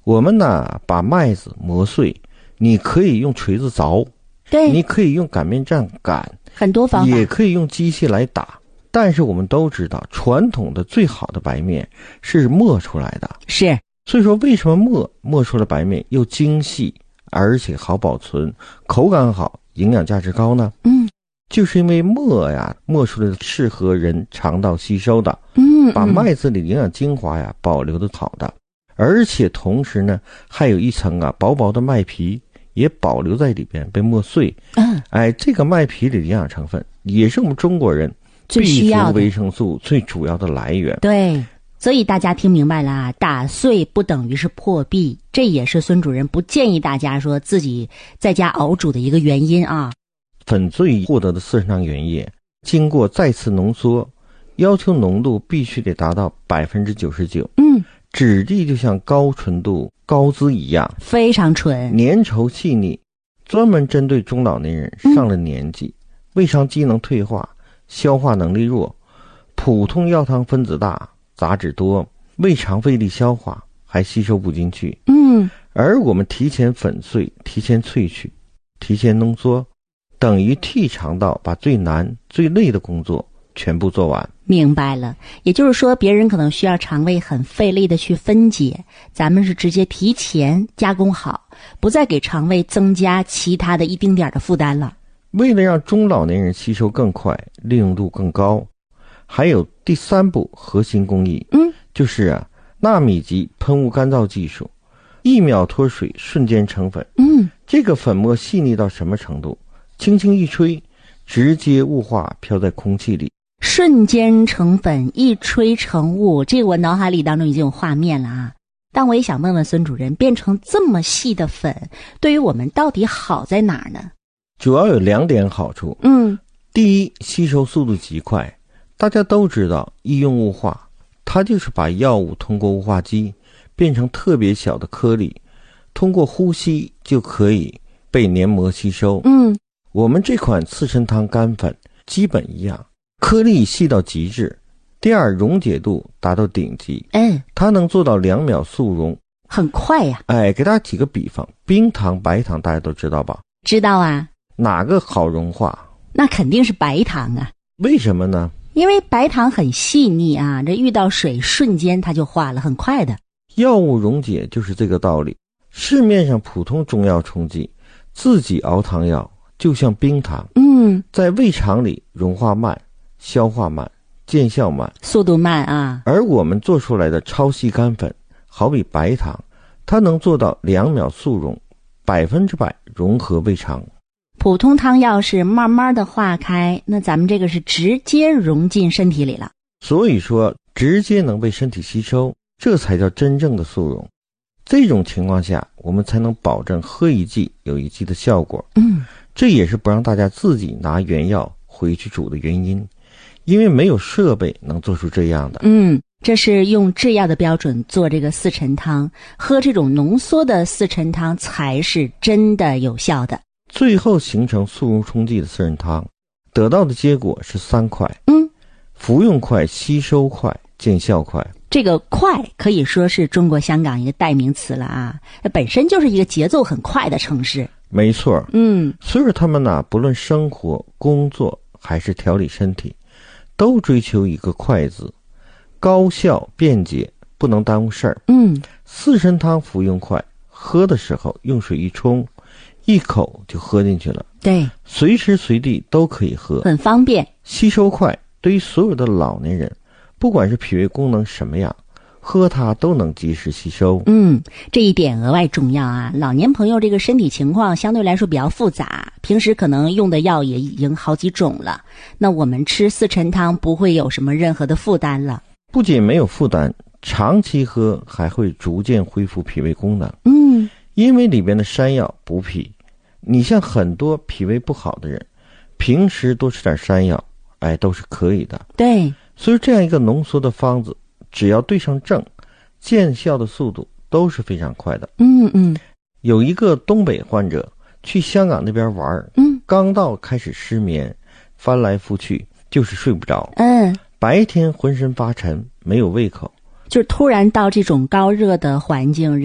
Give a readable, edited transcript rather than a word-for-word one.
我们呢把麦子磨碎，你可以用锤子凿， 对， 你可以用擀面杖擀， 很多方法， 也可以用机器来打。但是我们都知道，传统的最好的白面是磨出来的， 是。 所以说为什么磨出的白面又精细，而且好保存，口感好，营养价值高呢？就是因为磨出来的适合人肠道吸收的，把麦子里营养精华保留的好的，而且同时呢还有一层薄薄的麦皮也保留在里边被磨碎。这个麦皮里的营养成分也是我们中国人最需要的 B 族维生素最主要的来源。 对，所以大家听明白了啊，打碎不等于是破壁，这也是孙主任不建议大家说自己在家熬煮的一个原因啊。 粉碎获得的四神汤原液经过再次浓缩，要求浓度必须得达到 99%。质地就像高纯度高脂一样， 非常纯， 粘稠细腻，专门针对中老年人上了年纪，胃肠机能退化，消化能力弱，普通药汤分子大，杂质多，胃肠费力消化，还吸收不进去。而我们提前粉碎，提前萃取，提前浓缩，等于替肠道把最难最累的工作全部做完。 明白了，也就是说别人可能需要肠胃很费力的去分解，咱们是直接提前加工好，不再给肠胃增加其他的一丁点的负担了。 为了让中老年人吸收更快，利用度更高，还有第3步核心工艺，就是纳米级喷雾干燥技术，1秒脱水瞬间成粉。这个粉末细腻到什么程度？轻轻一吹，直接雾化飘在空气里， 瞬间成粉，一吹成雾，这个我脑海里当中已经有画面了啊。但我也想问问孙主任，变成这么细的粉，对于我们到底好在哪儿呢？ 主要有2点好处。第一，吸收速度极快。大家都知道医用雾化，它就是把药物通过雾化机变成特别小的颗粒，通过呼吸就可以被黏膜吸收。我们这款四神汤干粉基本一样，颗粒细到极致。第二，溶解度达到顶级，它能做到2秒速溶， 很快呀。 给大家举个比方，冰糖白糖大家都知道吧？ 知道啊。 哪个好融化？ 那肯定是白糖啊。 为什么呢？ 因为白糖很细腻啊，这遇到水瞬间它就化了，很快的。 药物溶解就是这个道理。市面上普通中药冲剂，自己熬汤药就像冰糖，在胃肠里融化慢，消化慢，见效慢， 速度慢啊。 而我们做出来的超细干粉，好比白糖，它能做到2秒速溶，100%融合胃肠。 普通汤药是慢慢的化开，那咱们这个是直接融进身体里了。 所以说直接能被身体吸收，这才叫真正的速溶。这种情况下，我们才能保证喝一剂有一剂的效果。这也是不让大家自己拿原药回去煮的原因，因为没有设备能做出这样的。 这是用制药的标准做这个四陈汤，喝这种浓缩的四陈汤才是真的有效的。 最后形成速溶冲剂的四神汤，得到的结果是3快。服用快，吸收快，见效快。 这个快可以说是中国香港一个代名词了啊，本身就是一个节奏很快的城市。 没错。所以说他们不论生活工作还是调理身体，都追求一个快字，高效便捷，不能耽误事儿。四神汤服用快，喝的时候用水一冲，一口就喝进去了。 对， 随时随地都可以喝， 很方便。 吸收快，对于所有的老年人，不管是脾胃功能什么样，喝它都能及时吸收。 这一点额外重要啊。老年朋友这个身体情况相对来说比较复杂，平时可能用的药也已经好几种了，那我们吃四陈汤不会有什么任何的负担了。 不仅没有负担，长期喝还会逐渐恢复脾胃功能。因为里边的山药补脾，你像很多脾胃不好的人，平时多吃点山药，都是可以的。 对， 所以这样一个浓缩的方子，只要对上症，见效的速度都是非常快的。有一个东北患者去香港那边玩，刚到开始失眠，翻来覆去就是睡不着。白天浑身发沉，没有胃口， 就是突然到这种高热的环境，